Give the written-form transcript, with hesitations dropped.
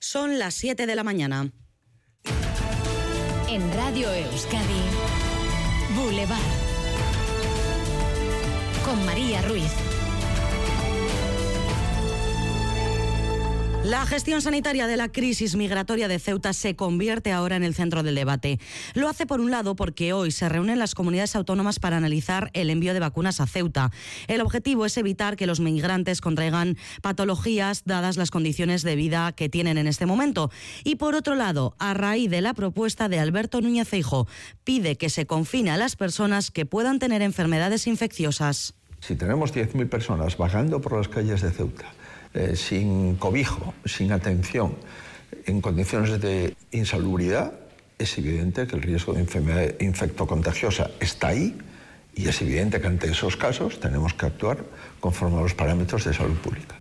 Son las 7 de la mañana. En Radio Euskadi, Boulevard. Con María Ruiz. La gestión sanitaria de la crisis migratoria de Ceuta se convierte ahora en el centro del debate. Lo hace, por un lado, porque hoy se reúnen las comunidades autónomas para analizar el envío de vacunas a Ceuta. El objetivo es evitar que los migrantes contraigan patologías dadas las condiciones de vida que tienen en este momento. Y por otro lado, a raíz de la propuesta de Alberto Núñez Feijóo, pide que se confine a las personas que puedan tener enfermedades infecciosas. Si tenemos 10.000 personas vagando por las calles de Ceuta, sin cobijo, sin atención, en condiciones de insalubridad, es evidente que el riesgo de enfermedad infectocontagiosa está ahí y es evidente que ante esos casos tenemos que actuar conforme a los parámetros de salud pública.